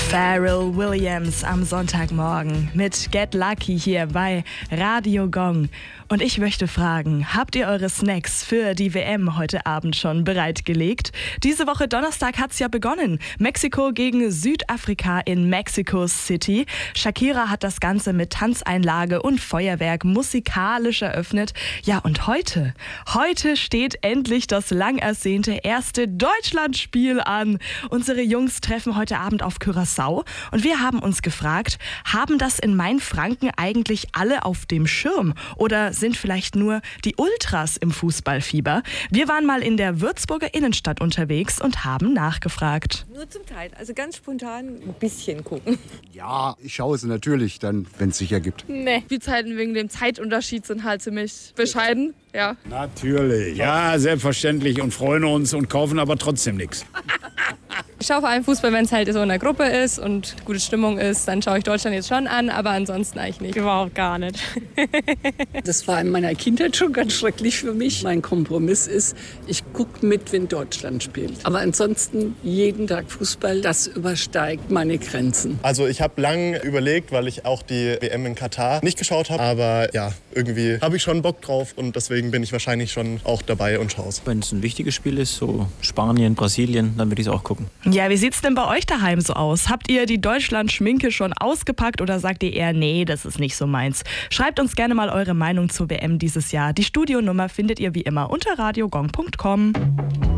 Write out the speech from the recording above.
Pharrell Williams am Sonntagmorgen mit Get Lucky hier bei Radio Gong. Und ich möchte fragen, habt ihr eure Snacks für die WM heute Abend schon bereitgelegt? Diese Woche Donnerstag hat's ja begonnen. Mexiko gegen Südafrika in Mexico City. Shakira hat das Ganze mit Tanzeinlage und Feuerwerk musikalisch eröffnet. Ja, und heute steht endlich das lang ersehnte erste Deutschlandspiel an. Unsere Jungs treffen heute Abend auf Curaçao und wir haben uns gefragt, haben das in Mainfranken eigentlich alle auf dem Schirm oder sind vielleicht nur die Ultras im Fußballfieber? Wir waren mal in der Würzburger Innenstadt unterwegs und haben nachgefragt. Nur zum Teil, also ganz spontan ein bisschen gucken. Ja, ich schaue es natürlich dann, wenn es sich ergibt. Nee, die Zeiten wegen dem Zeitunterschied sind halt ziemlich bescheiden, ja. Natürlich, ja, selbstverständlich und freuen uns und kaufen aber trotzdem nichts. Ich schaue vor allem Fußball, wenn es halt so in der Gruppe ist und gute Stimmung ist, dann schaue ich Deutschland jetzt schon an, aber ansonsten eigentlich nicht. Überhaupt gar nicht. Das war in meiner Kindheit schon ganz schrecklich für mich. Mein Kompromiss ist, ich gucke mit, wenn Deutschland spielt. Aber ansonsten jeden Tag Fußball, das übersteigt meine Grenzen. Also ich habe lange überlegt, weil ich auch die WM in Katar nicht geschaut habe. Aber ja, irgendwie habe ich schon Bock drauf und deswegen bin ich wahrscheinlich schon auch dabei und schaue es. Wenn es ein wichtiges Spiel ist, so Spanien, Brasilien, dann würde ich es auch gucken. Ja, wie sieht's denn bei euch daheim so aus? Habt ihr die Deutschland-Schminke schon ausgepackt oder sagt ihr eher, nee, das ist nicht so meins? Schreibt uns gerne mal eure Meinung zur WM dieses Jahr. Die Studionummer findet ihr wie immer unter radiogong.com.